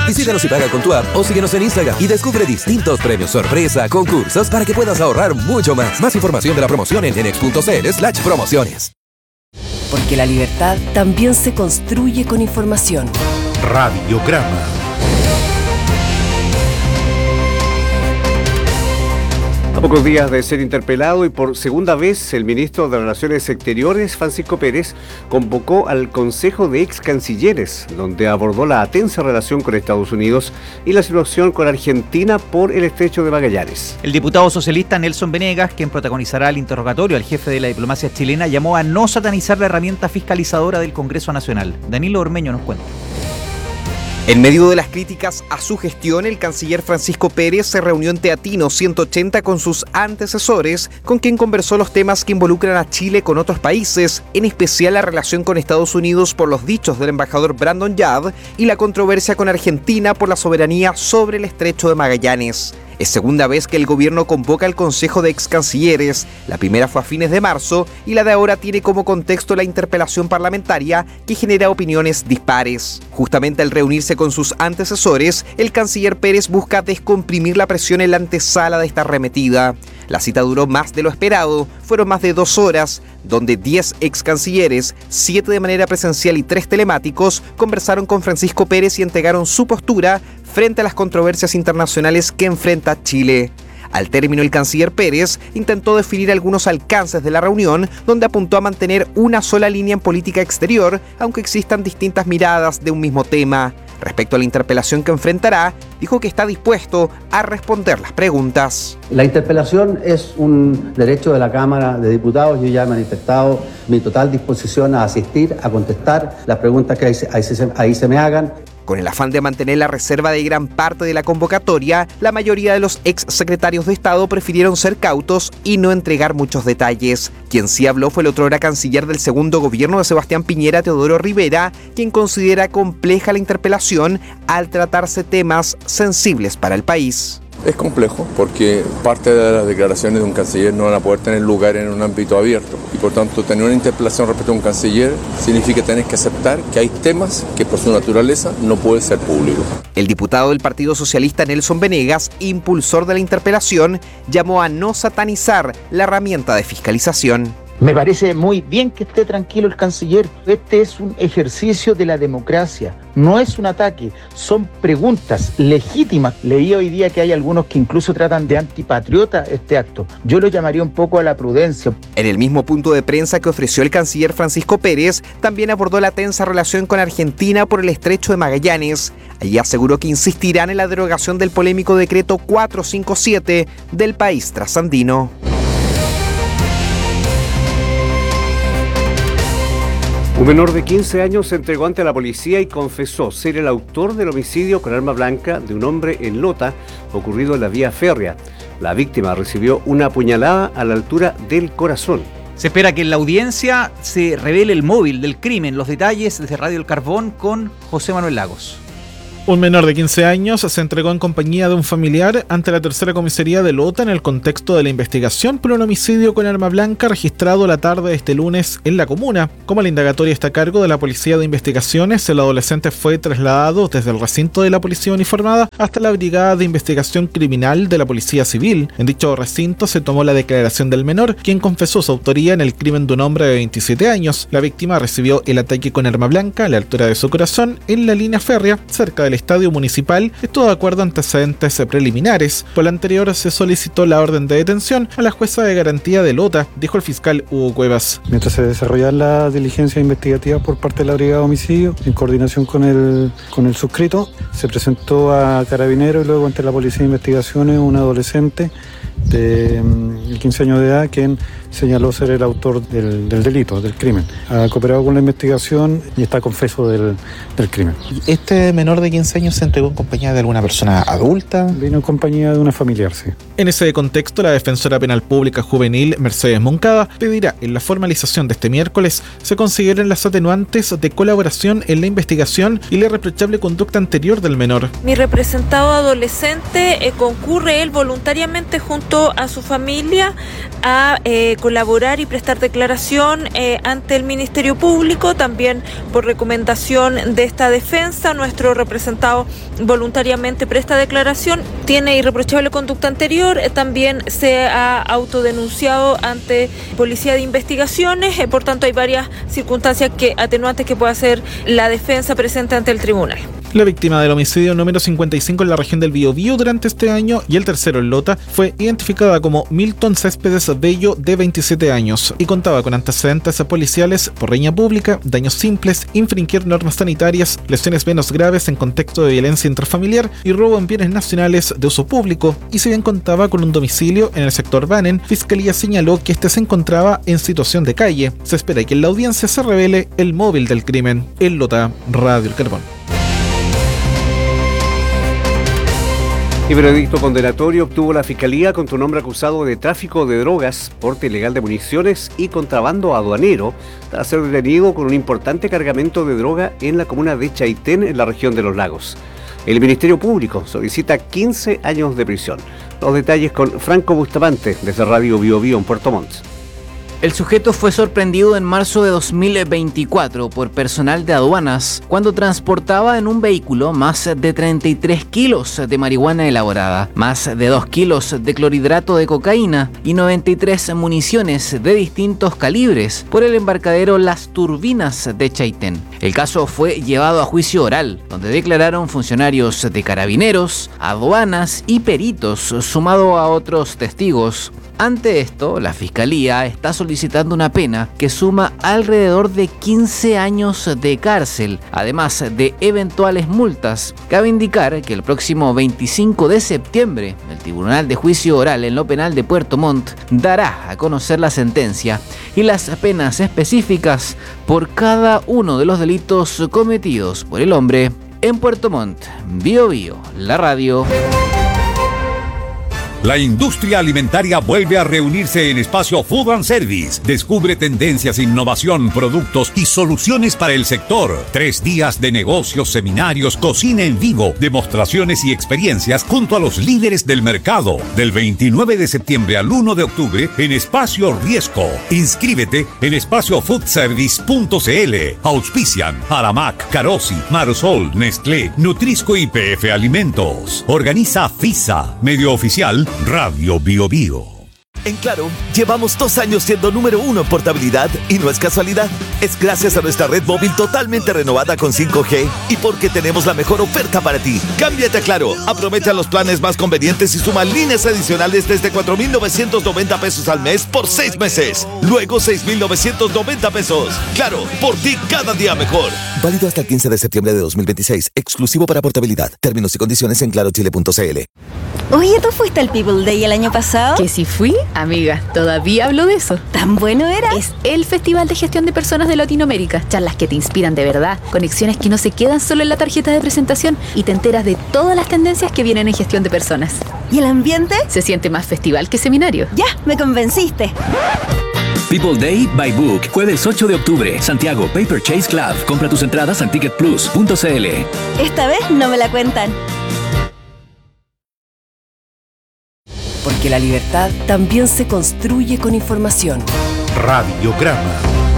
Visítanos y paga con tu app o síguenos en Instagram y descubre distintos premios sorpresa, concursos para que puedas ahorrar mucho más. Más información de la promoción en genex.cl/promociones. Porque la libertad también se construye con información. Radiograma. A pocos días de ser interpelado y por segunda vez, el ministro de Relaciones Exteriores, Francisco Pérez, convocó al Consejo de Ex Cancilleres, donde abordó la tensa relación con Estados Unidos y la situación con Argentina por el Estrecho de Magallanes. El diputado socialista Nelson Venegas, quien protagonizará el interrogatorio al jefe de la diplomacia chilena, llamó a no satanizar la herramienta fiscalizadora del Congreso Nacional. Danilo Ormeño nos cuenta. En medio de las críticas a su gestión, el canciller Francisco Pérez se reunió en Teatino 180 con sus antecesores, con quien conversó los temas que involucran a Chile con otros países, en especial la relación con Estados Unidos por los dichos del embajador Brandon Yard y la controversia con Argentina por la soberanía sobre el Estrecho de Magallanes. Es segunda vez que el gobierno convoca al Consejo de Ex Cancilleres. La primera fue a fines de marzo y la de ahora tiene como contexto la interpelación parlamentaria que genera opiniones dispares. Justamente al reunirse con sus antecesores, el canciller Pérez busca descomprimir la presión en la antesala de esta arremetida. La cita duró más de lo esperado, fueron más de 2 horas, donde 10 ex cancilleres, 7 de manera presencial y 3 telemáticos, conversaron con Francisco Pérez y entregaron su postura frente a las controversias internacionales que enfrenta Chile. Al término, el canciller Pérez intentó definir algunos alcances de la reunión, donde apuntó a mantener una sola línea en política exterior, aunque existan distintas miradas de un mismo tema. Respecto a la interpelación que enfrentará, dijo que está dispuesto a responder las preguntas. La interpelación es un derecho de la Cámara de Diputados. Yo ya he manifestado mi total disposición a asistir, a contestar las preguntas que ahí se me hagan. Con el afán de mantener la reserva de gran parte de la convocatoria, la mayoría de los ex secretarios de Estado prefirieron ser cautos y no entregar muchos detalles. Quien sí habló fue el otrora canciller del segundo gobierno de Sebastián Piñera, Teodoro Rivera, quien considera compleja la interpelación al tratarse temas sensibles para el país. Es complejo porque parte de las declaraciones de un canciller no van a poder tener lugar en un ámbito abierto y por tanto tener una interpelación respecto a un canciller significa tener que aceptar que hay temas que por su naturaleza no pueden ser públicos. El diputado del Partido Socialista Nelson Venegas, impulsor de la interpelación, llamó a no satanizar la herramienta de fiscalización. Me parece muy bien que esté tranquilo el canciller. Este es un ejercicio de la democracia, no es un ataque, son preguntas legítimas. Leí hoy día que hay algunos que incluso tratan de antipatriota este acto. Yo lo llamaría un poco a la prudencia. En el mismo punto de prensa que ofreció el canciller Francisco Pérez, también abordó la tensa relación con Argentina por el Estrecho de Magallanes. Allí aseguró que insistirán en la derogación del polémico decreto 457 del país trasandino. Un menor de 15 años se entregó ante la policía y confesó ser el autor del homicidio con arma blanca de un hombre en Lota, ocurrido en la vía férrea. La víctima recibió una puñalada a la altura del corazón. Se espera que en la audiencia se revele el móvil del crimen. Los detalles desde Radio El Carbón con José Manuel Lagos. Un menor de 15 años se entregó en compañía de un familiar ante la tercera comisaría de Lota en el contexto de la investigación por un homicidio con arma blanca registrado la tarde de este lunes en la comuna. Como la indagatoria está a cargo de la Policía de Investigaciones, el adolescente fue trasladado desde el recinto de la Policía Uniformada hasta la Brigada de Investigación Criminal de la Policía Civil. En dicho recinto se tomó la declaración del menor, quien confesó su autoría en el crimen de un hombre de 27 años. La víctima recibió el ataque con arma blanca a la altura de su corazón en la línea férrea, cerca del estadio municipal, esto de acuerdo a antecedentes preliminares. Por lo anterior se solicitó la orden de detención a la jueza de garantía de Lota, dijo el fiscal Hugo Cuevas. Mientras se desarrolla la diligencia investigativa por parte de la Brigada de Homicidio, en coordinación con el suscrito, se presentó a Carabineros y luego ante la Policía de Investigaciones un adolescente de 15 años de edad quien señaló ser el autor del delito, del crimen. Ha cooperado con la investigación y está confeso del crimen. ¿Este menor de 15 años se entregó en compañía de alguna persona adulta? Vino en compañía de una familiar, sí. En ese contexto, la defensora penal pública juvenil Mercedes Moncada pedirá en la formalización de este miércoles se consideren las atenuantes de colaboración en la investigación y la irreprochable conducta anterior del menor. Mi representado adolescente concurre él voluntariamente junto a su familia a colaborar y prestar declaración ante el Ministerio Público. También por recomendación de esta defensa, nuestro representado voluntariamente presta declaración, tiene irreprochable conducta anterior, también se ha autodenunciado ante Policía de Investigaciones, por tanto hay varias circunstancias atenuantes que puede hacer la defensa presente ante el tribunal. La víctima del homicidio número 55 en la región del Biobío durante este año y el tercero en Lota fue identificada como Milton Céspedes Bello, de 27 años, y contaba con antecedentes policiales por riña pública, daños simples, infringir normas sanitarias, lesiones menos graves en contexto de violencia intrafamiliar y robo en bienes nacionales de uso público. Y si bien contaba con un domicilio en el sector Banen, Fiscalía señaló que este se encontraba en situación de calle. Se espera que en la audiencia se revele el móvil del crimen. En Lota, Radio El Carbón. Y veredicto condenatorio obtuvo la Fiscalía contra un hombre acusado de tráfico de drogas, porte ilegal de municiones y contrabando aduanero, tras ser detenido con un importante cargamento de droga en la comuna de Chaitén, en la región de Los Lagos. El Ministerio Público solicita 15 años de prisión. Los detalles con Franco Bustamante, desde Radio Biobío en Puerto Montt. El sujeto fue sorprendido en marzo de 2024 por personal de aduanas cuando transportaba en un vehículo más de 33 kilos de marihuana elaborada, más de 2 kilos de clorhidrato de cocaína y 93 municiones de distintos calibres por el embarcadero Las Turbinas de Chaitén. El caso fue llevado a juicio oral, donde declararon funcionarios de carabineros, aduanas y peritos, sumado a otros testigos. Ante esto, la Fiscalía está solicitando una pena que suma alrededor de 15 años de cárcel, además de eventuales multas. Cabe indicar que el próximo 25 de septiembre, el Tribunal de Juicio Oral en lo Penal de Puerto Montt dará a conocer la sentencia y las penas específicas por cada uno de los delitos cometidos por el hombre en Puerto Montt. Biobío, la radio. La industria alimentaria vuelve a reunirse en Espacio Food and Service. Descubre tendencias, innovación, productos y soluciones para el sector. 3 días de negocios, seminarios, cocina en vivo, demostraciones y experiencias junto a los líderes del mercado. Del 29 de septiembre al 1 de octubre en Espacio Riesco. Inscríbete en espaciofoodservice.cl. Auspician Aramac, Carosi, Marosol, Nestlé, Nutrisco y PF Alimentos. Organiza FISA, medio oficial Radio Biobío. En Claro, llevamos 2 años siendo número 1 en portabilidad y no es casualidad. Es gracias a nuestra red móvil totalmente renovada con 5G y porque tenemos la mejor oferta para ti. Cámbiate a Claro, aprovecha los planes más convenientes y suma líneas adicionales desde 4,990 pesos al mes por 6 meses. Luego 6,990 pesos. Claro, por ti cada día mejor. Válido hasta el 15 de septiembre de 2026. Exclusivo para portabilidad. Términos y condiciones en clarochile.cl. Oye, ¿tú fuiste al People Day el año pasado? Que si fui, amiga, todavía hablo de eso. ¿Tan bueno era? Es el Festival de Gestión de Personas de Latinoamérica. Charlas que te inspiran de verdad, conexiones que no se quedan solo en la tarjeta de presentación y te enteras de todas las tendencias que vienen en gestión de personas. ¿Y el ambiente? Se siente más festival que seminario. Ya, me convenciste. People Day by Book, jueves 8 de octubre, Santiago Paper Chase Club. Compra tus entradas en ticketplus.cl. Esta vez no me la cuentan. Porque la libertad también se construye con información. Radiograma.